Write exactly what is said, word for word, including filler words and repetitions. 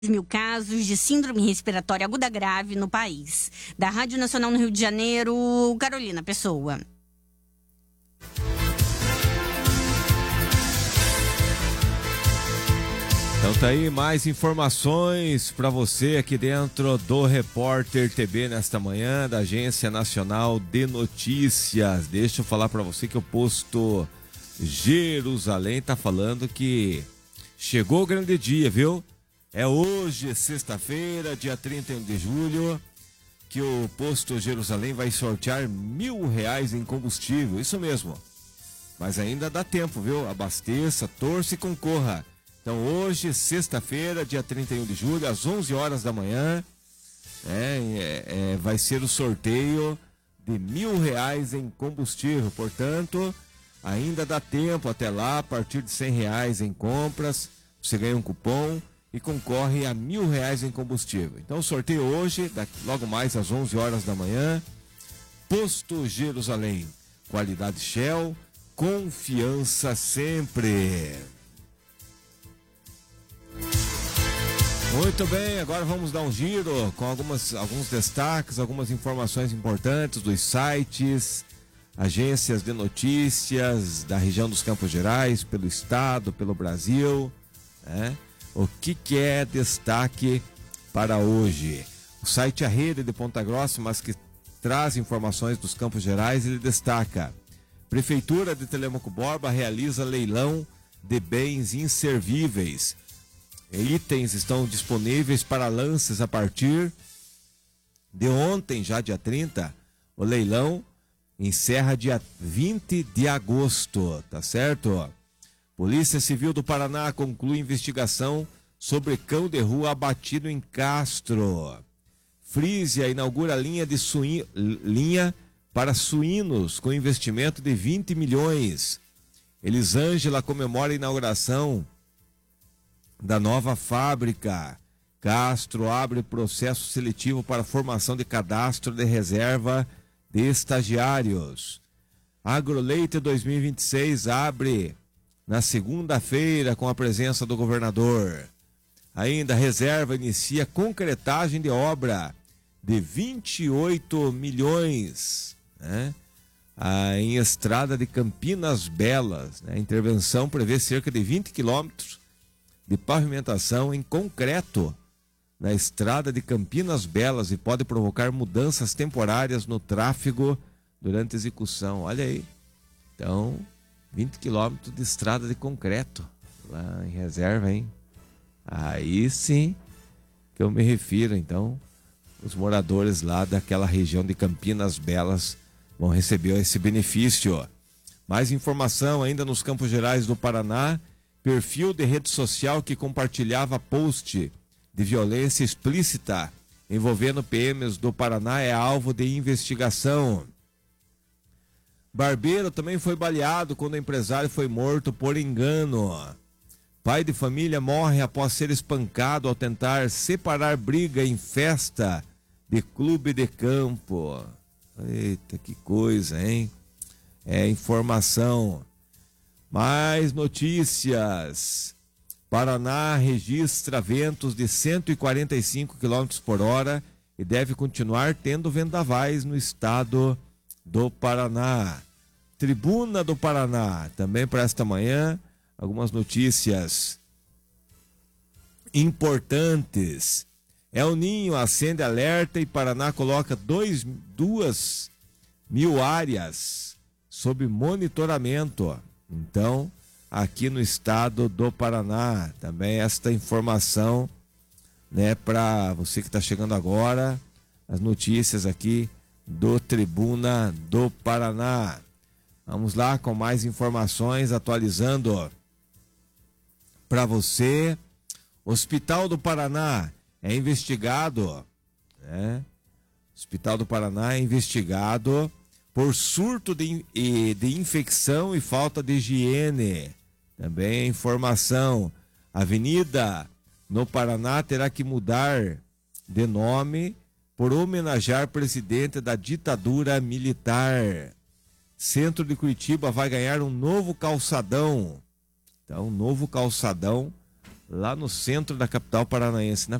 mil casos de síndrome respiratória aguda grave no país. Da Rádio Nacional no Rio de Janeiro, Carolina Pessoa. Então tá aí mais informações para você aqui dentro do Repórter T B nesta manhã da Agência Nacional de Notícias. Deixa eu falar para você que o posto Jerusalém tá falando que chegou o grande dia, viu? É hoje, sexta-feira, dia trinta e um de julho, que o posto Jerusalém vai sortear mil reais em combustível. Isso mesmo. Mas ainda dá tempo, viu? Abasteça, torça e concorra. Então hoje, sexta-feira, dia trinta e um de julho, às onze horas da manhã, é, é, é, vai ser o sorteio de mil reais em combustível. Portanto, ainda dá tempo até lá, a partir de cem reais em compras, você ganha um cupom e concorre a mil reais em combustível. Então o sorteio hoje, daqui, logo mais às onze horas da manhã, Posto Jerusalém, qualidade Shell, confiança sempre. Muito bem, agora vamos dar um giro com algumas, alguns destaques, algumas informações importantes dos sites, agências de notícias da região dos Campos Gerais, pelo estado, pelo Brasil, né? O que, que é destaque para hoje? O site A Rede de Ponta Grossa, mas que traz informações dos Campos Gerais, ele destaca: Prefeitura de Telêmaco Borba realiza leilão de bens inservíveis. Itens estão disponíveis para lances a partir de ontem, já dia trinta. O leilão encerra dia vinte de agosto, tá certo? Polícia Civil do Paraná conclui investigação sobre cão de rua abatido em Castro. Frisia inaugura linha, de suí... linha para suínos com investimento de vinte milhões. Elisângela comemora a inauguração da nova fábrica. Castro abre processo seletivo para formação de cadastro de reserva de estagiários. Agroleite dois mil e vinte e seis abre na segunda-feira com a presença do governador. Ainda a reserva inicia concretagem de obra de vinte e oito milhões, né? Ah, em estrada de Campinas Belas, né? A intervenção prevê cerca de vinte quilômetros de pavimentação em concreto na estrada de Campinas Belas e pode provocar mudanças temporárias no tráfego durante a execução. Olha aí. Então, vinte quilômetros de estrada de concreto lá em reserva, hein? Aí sim que eu me refiro. Então, os moradores lá daquela região de Campinas Belas vão receber esse benefício. Mais informação ainda nos Campos Gerais do Paraná. Perfil de rede social que compartilhava post de violência explícita envolvendo P Ms do Paraná é alvo de investigação. Barbeiro também foi baleado quando o empresário foi morto por engano. Pai de família morre após ser espancado ao tentar separar briga em festa de clube de campo. Eita, que coisa, hein? É informação. Mais notícias. Paraná registra ventos de cento e quarenta e cinco quilômetros por hora e deve continuar tendo vendavais no estado do Paraná. Tribuna do Paraná, também para esta manhã, algumas notícias importantes. El Ninho acende alerta e Paraná coloca dois, duas mil áreas sob monitoramento. Então, aqui no estado do Paraná, também esta informação, né, para você que está chegando agora, as notícias aqui do Tribuna do Paraná. Vamos lá com mais informações, atualizando para você. Hospital do Paraná é investigado, né? Hospital do Paraná é investigado por surto de, de infecção e falta de higiene. Também informação. Avenida no Paraná terá que mudar de nome por homenagear presidente da ditadura militar. Centro de Curitiba vai ganhar um novo calçadão. Então, um novo calçadão lá no centro da capital paranaense, na